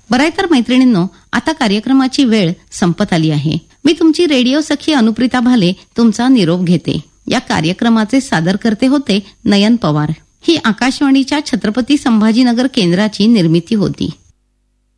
बरं तर मैत्रिणींनो, आता कार्यक्रमाची वेळ संपत आली आहे. मी तुमची रेडिओ सखी अनुप्रिता भाले तुमचा निरोप घेते. या कार्यक्रमाचे सादरकर्ते होते नयन पवार. ही आकाशवाणीच्या छत्रपती संभाजीनगर केंद्राची निर्मिती होती.